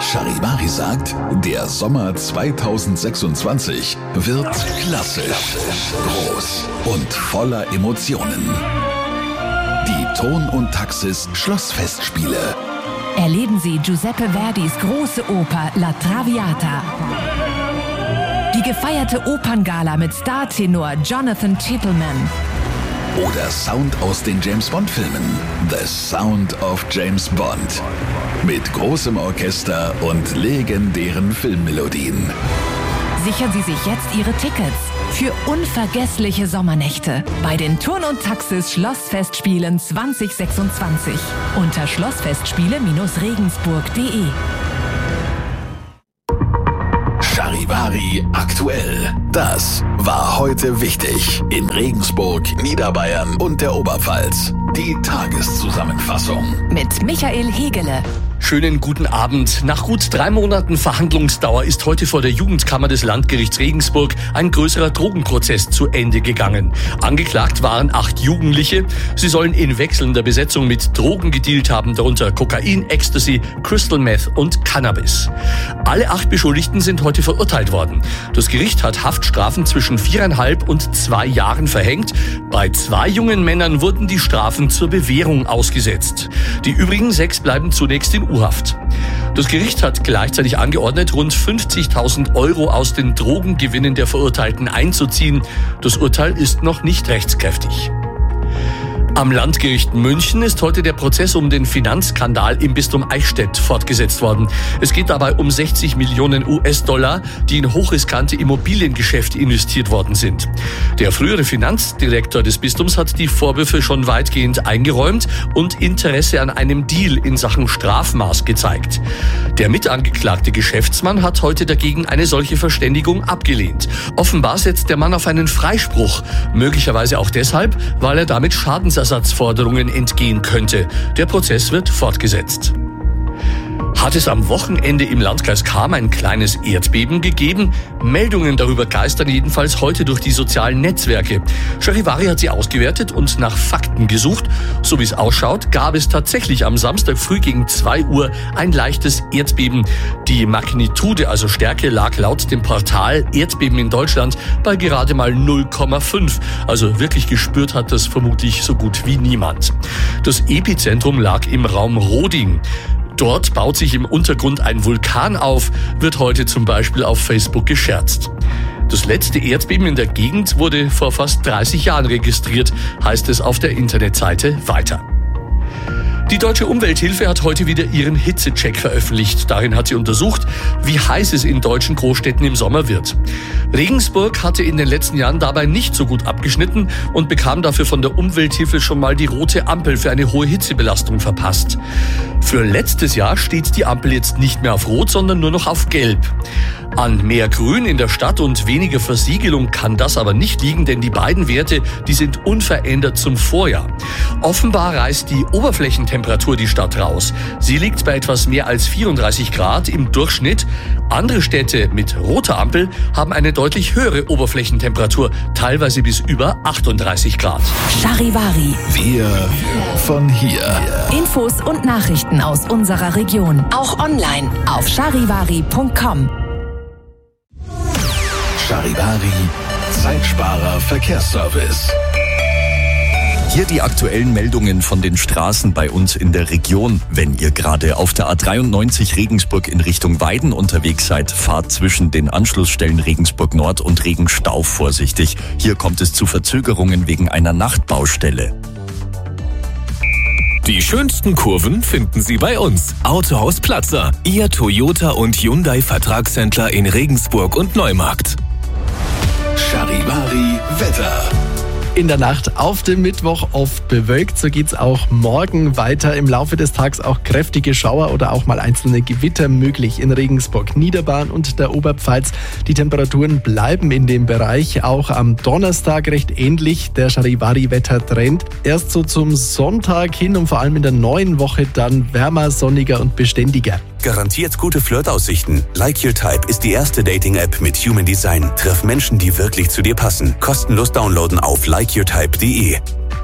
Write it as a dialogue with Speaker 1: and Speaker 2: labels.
Speaker 1: Charivari sagt, der Sommer 2026 wird klassisch, groß und voller Emotionen. Die Ton und Taxis Schlossfestspiele.
Speaker 2: Erleben Sie Giuseppe Verdis große Oper La Traviata. Die gefeierte Operngala mit Startenor Jonathan Tippelman.
Speaker 1: Oder Sound aus den James-Bond-Filmen. The Sound of James Bond. Mit großem Orchester und legendären Filmmelodien.
Speaker 2: Sichern Sie sich jetzt Ihre Tickets für unvergessliche Sommernächte bei den Turn und Taxis Schlossfestspielen 2026 unter schlossfestspiele-regensburg.de.
Speaker 1: Charivari aktuell. Das war heute wichtig in Regensburg, Niederbayern und der Oberpfalz. Die Tageszusammenfassung
Speaker 2: Mit Michael Hegele.
Speaker 3: Schönen guten Abend. Nach gut 3 Monaten Verhandlungsdauer ist heute vor der Jugendkammer des Landgerichts Regensburg ein größerer Drogenprozess zu Ende gegangen. Angeklagt waren 8 Jugendliche. Sie sollen in wechselnder Besetzung mit Drogen gedealt haben, darunter Kokain, Ecstasy, Crystal Meth und Cannabis. Alle 8 Beschuldigten sind heute verurteilt worden. Das Gericht hat Haftstrafen zwischen 4,5 und 2 Jahren verhängt. Bei 2 jungen Männern wurden die Strafen zur Bewährung ausgesetzt. Die übrigen 6 bleiben zunächst in U-Haft. Das Gericht hat gleichzeitig angeordnet, rund 50.000 € aus den Drogengewinnen der Verurteilten einzuziehen. Das Urteil ist noch nicht rechtskräftig. Am Landgericht München ist heute der Prozess um den Finanzskandal im Bistum Eichstätt fortgesetzt worden. Es geht dabei um 60 Millionen US-Dollar, die in hochriskante Immobiliengeschäfte investiert worden sind. Der frühere Finanzdirektor des Bistums hat die Vorwürfe schon weitgehend eingeräumt und Interesse an einem Deal in Sachen Strafmaß gezeigt. Der mitangeklagte Geschäftsmann hat heute dagegen eine solche Verständigung abgelehnt. Offenbar setzt der Mann auf einen Freispruch, möglicherweise auch deshalb, weil er damit Schadensersatzforderungen entgehen könnte. Der Prozess wird fortgesetzt. Hat es am Wochenende im Landkreis Cham ein kleines Erdbeben gegeben? Meldungen darüber geistern jedenfalls heute durch die sozialen Netzwerke. Charivari hat sie ausgewertet und nach Fakten gesucht. So wie es ausschaut, gab es tatsächlich am Samstag früh gegen 2 Uhr ein leichtes Erdbeben. Die Magnitude, also Stärke, lag laut dem Portal Erdbeben in Deutschland bei gerade mal 0,5. Also wirklich gespürt hat das vermutlich so gut wie niemand. Das Epizentrum lag im Raum Roding. Dort baut sich im Untergrund ein Vulkan auf, wird heute zum Beispiel auf Facebook gescherzt. Das letzte Erdbeben in der Gegend wurde vor fast 30 Jahren registriert, heißt es auf der Internetseite weiter. Die Deutsche Umwelthilfe hat heute wieder ihren Hitzecheck veröffentlicht. Darin hat sie untersucht, wie heiß es in deutschen Großstädten im Sommer wird. Regensburg hatte in den letzten Jahren dabei nicht so gut abgeschnitten und bekam dafür von der Umwelthilfe schon mal die rote Ampel für eine hohe Hitzebelastung verpasst. Für letztes Jahr steht die Ampel jetzt nicht mehr auf Rot, sondern nur noch auf Gelb. An mehr Grün in der Stadt und weniger Versiegelung kann das aber nicht liegen, denn die beiden Werte, die sind unverändert zum Vorjahr. Offenbar reißt die Oberflächentemperatur die Stadt raus. Sie liegt bei etwas mehr als 34 Grad im Durchschnitt. Andere Städte mit roter Ampel haben eine deutlich höhere Oberflächentemperatur, teilweise bis über 38 Grad.
Speaker 2: Charivari.
Speaker 1: Wir von hier.
Speaker 2: Infos und Nachrichten aus unserer Region. Auch online auf charivari.com.
Speaker 1: Charivari, Zeitsparer Verkehrsservice.
Speaker 4: Hier die aktuellen Meldungen von den Straßen bei uns in der Region. Wenn ihr gerade auf der A93 Regensburg in Richtung Weiden unterwegs seid, fahrt zwischen den Anschlussstellen Regensburg Nord und Regenstauf vorsichtig. Hier kommt es zu Verzögerungen wegen einer Nachtbaustelle.
Speaker 5: Die schönsten Kurven finden Sie bei uns. Autohaus Platzer, Ihr Toyota und Hyundai Vertragshändler in Regensburg und Neumarkt.
Speaker 1: Charivari Wetter.
Speaker 6: In der Nacht auf den Mittwoch oft bewölkt, so geht's auch morgen weiter. Im Laufe des Tages auch kräftige Schauer oder auch mal einzelne Gewitter möglich in Regensburg, Niederbayern und der Oberpfalz. Die Temperaturen bleiben in dem Bereich, auch am Donnerstag recht ähnlich, der Charivari-Wettertrend. Erst so zum Sonntag hin und vor allem in der neuen Woche dann wärmer, sonniger und beständiger.
Speaker 5: Garantiert gute Flirtaussichten. Like Your Type ist die erste Dating-App mit Human Design. Triff Menschen, die wirklich zu dir passen. Kostenlos downloaden auf likeyourtype.de.